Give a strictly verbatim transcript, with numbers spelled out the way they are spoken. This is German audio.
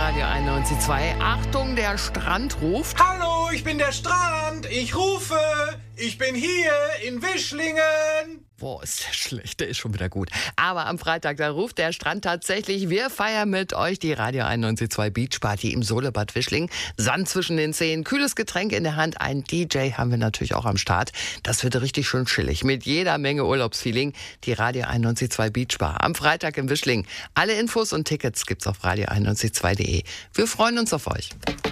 Radio einundneunzig Komma zwei. Achtung, der Strand ruft. Hallo, ich bin der Strand. Ich rufe. Ich bin hier in Wischlingen. Boah, ist der schlecht, der ist schon wieder gut. Aber am Freitag, da ruft der Strand tatsächlich. Wir feiern mit euch die Radio einundneunzig Komma zwei Beach Party im Solebad Wischlingen. Sand zwischen den Zehen, kühles Getränk in der Hand. Ein D J haben wir natürlich auch am Start. Das wird richtig schön chillig mit jeder Menge Urlaubsfeeling. Die Radio einundneunzig Komma zwei Beach Bar am Freitag in Wischlingen. Alle Infos und Tickets gibt's auf radio einundneunzig Komma zwei punkt de. Wir freuen uns auf euch.